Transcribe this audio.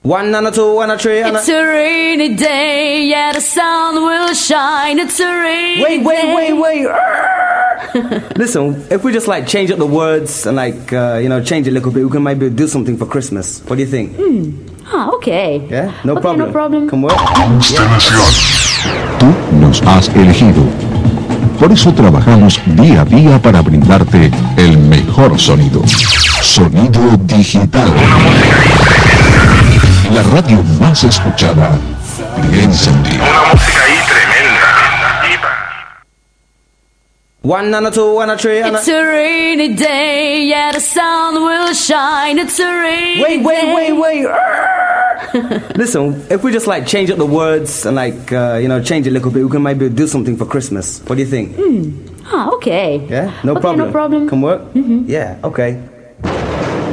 1 and a 2 and a 3 and It's a rainy day, yeah, the sun will shine. It's a rainy day. Wait. Listen, if we just like change up the words and like, change it a little bit, we can maybe do something for Christmas. What do you think? Okay. Yeah, no Okay, problem. no problem. Can work. Tú nos has elegido. Por eso trabajamos día a día para brindarte el mejor sonido. Sonido digital. La radio más escuchada y encendida. Una música ahí tremenda. 1 and a 2 and a 3 and It's a rainy day, yeah, the sun will shine. It's a rainy day. Wait. Listen, if we just like change up the words and like, change it a little bit, we can maybe do something for Christmas. What do you think? Okay. Yeah, no Okay, problem. no problem. Can work. Yeah, okay.